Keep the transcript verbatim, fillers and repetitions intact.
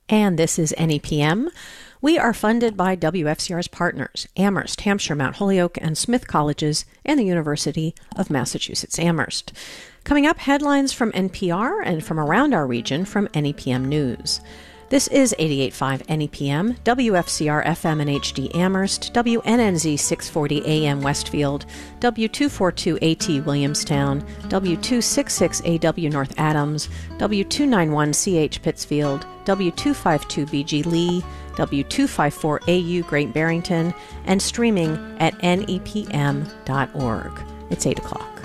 And this is N E P M. We are funded by W F C R's partners, Amherst, Hampshire, Mount Holyoke, and Smith Colleges, and the University of Massachusetts Amherst. Coming up, headlines from N P R and from around our region from N E P M News. This is eighty-eight point five N E P M, W F C R F M and H D Amherst, W N N Z six forty A M Westfield, W two forty-two A T Williamstown, W two sixty-six A W North Adams, W two ninety-one C H Pittsfield, W two fifty-two B G Lee, W two fifty-four A U Great Barrington, and streaming at N E P M dot org. It's eight o'clock.